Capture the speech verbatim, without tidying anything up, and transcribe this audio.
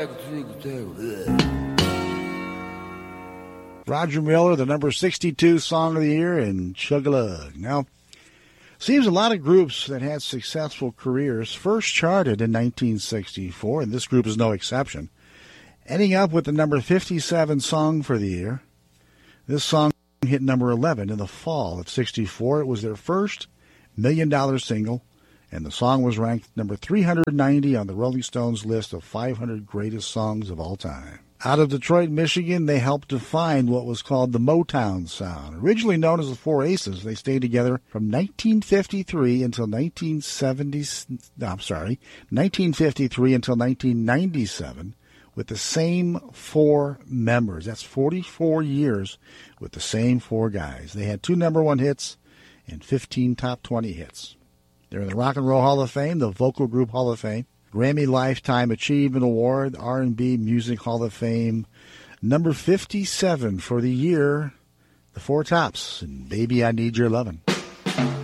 Roger Miller, the number sixty-two song of the year in Chug-a-Lug. Now, seems a lot of groups that had successful careers first charted in nineteen sixty-four, and this group is no exception. Ending up with the number fifty-seven song for the year. This song hit number eleven in the fall of sixty-four. It was their first million-dollar single, and the song was ranked number three hundred ninety on the Rolling Stones list of five hundred greatest songs of all time. Out of Detroit, Michigan, they helped define what was called the Motown sound. Originally known as the Four Aces, they stayed together from nineteen fifty-three until nineteen seventy. I'm sorry, nineteen fifty-three until nineteen ninety-seven, with the same four members. That's forty-four years with the same four guys. They had two number one hits and fifteen top twenty hits. They're in the Rock and Roll Hall of Fame, the Vocal Group Hall of Fame, Grammy Lifetime Achievement Award, R and B Music Hall of Fame. Number fifty-seven for the year, the Four Tops, and Baby, I Need Your Lovin'.